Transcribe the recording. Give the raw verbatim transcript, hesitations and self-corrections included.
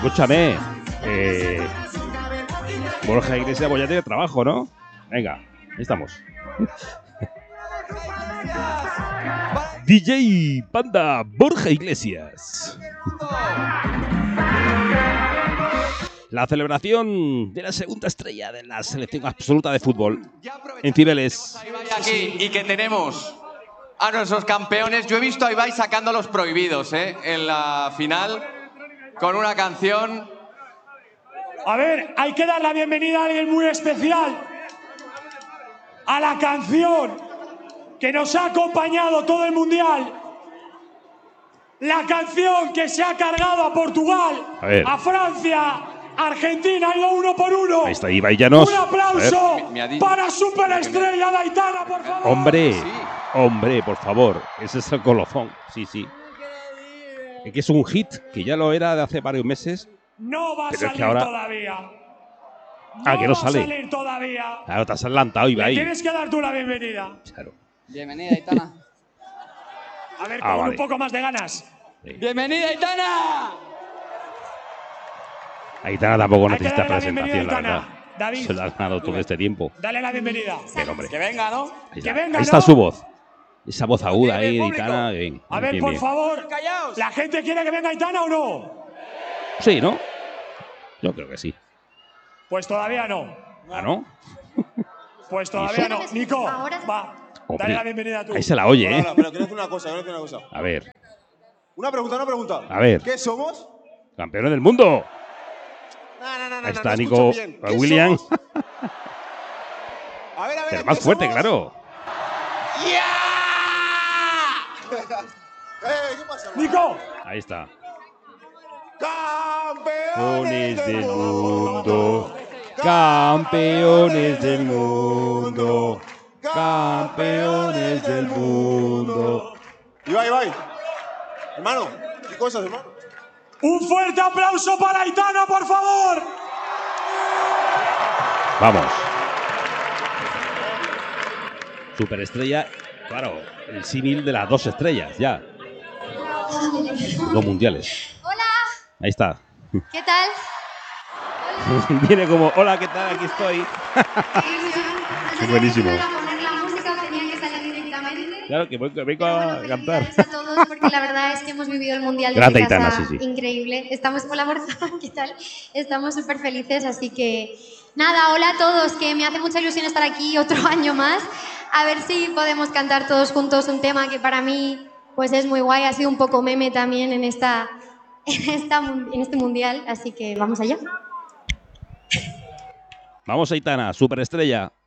escúchame. Eh, Borja Iglesias pues ya tiene trabajo, ¿no? Venga, ahí estamos. D J Panda Borja Iglesias. La celebración de la segunda estrella de la selección absoluta de fútbol en Cibeles. Aquí y que tenemos a nuestros campeones. Yo he visto a Ibai sacando a los prohibidos, ¿eh? En la final con una canción. A ver, hay que dar la bienvenida a alguien muy especial. A la canción que nos ha acompañado todo el Mundial. La canción que se ha cargado a Portugal, a, a Francia, Argentina, ha ido uno por uno. Ahí está Ibai Llanos. Un aplauso para Superestrella de Aitana, por favor. Hombre, hombre, por favor. Ese es el colofón. Sí, sí. Es que es un hit, que ya lo era de hace varios meses. No va a pero salir es que ahora... todavía. No ah, que no va sale. a salir todavía. Claro, te has adelantado, Ibai. Le tienes que dar tú la bienvenida. Claro. Bienvenida, Aitana. A ver, Ah, con vale. un poco más de ganas. Sí. ¡Bienvenida, Aitana! Aitana tampoco Hay que necesita darle la bienvenida, presentación, la Aitana. verdad. David, Se la ha ganado todo este tiempo. dale la bienvenida. Bien, hombre. Que venga, ¿no? Ahí Que está, venga, ahí está ¿no? su voz. Esa voz aguda Bien, ahí de bien, Aitana. Bien, A ver, bien, por bien. favor, Callaos. ¿la gente quiere que venga Aitana o no? Sí, ¿no? Yo creo que sí. Pues todavía no. ¿Ah, no? Pues todavía no. Nico, Ahora- va, Hombre, dale la bienvenida tú. ahí se la oye, Hola, ¿eh? hola, pero quiero decir una cosa, quiero decir una cosa. A ver, Una pregunta, una pregunta. A ver. ¿Qué somos? campeones del mundo. No, no, no, no, Ahí no, está no Nico escucho bien. ¿Qué William. somos? A ver, a ver. Pero ¿qué más fuerte, somos? claro. Eh, ¿qué pasa? Nico, Ahí está. Campeones del mundo. Campeones del mundo. Campeones del mundo. Ibai, Ibai. Hermano, ¿qué cosas, hermano? un fuerte aplauso para Aitana, por favor. Vamos. Superestrella, claro, el símil de las dos estrellas, ya. Dos mundiales. Hola, Ahí está. ¿qué tal? Viene como, hola, ¿qué tal? Aquí estoy. Es buenísimo. poner la música, tenía que salir directamente. Claro, que vengo, vengo Pero bueno, a cantar. felicidades a todos porque la verdad es que hemos vivido el Mundial de Grande casa Aitana, sí, sí. increíble. Estamos, hola Borja, ¿qué tal? Estamos súper felices, así que nada, hola a todos, que me hace mucha ilusión estar aquí otro año más. A ver si podemos cantar todos juntos un tema que para mí pues es muy guay, ha sido un poco meme también en, esta, en, esta, en este Mundial, así que vamos allá. Vamos, Aitana, superestrella.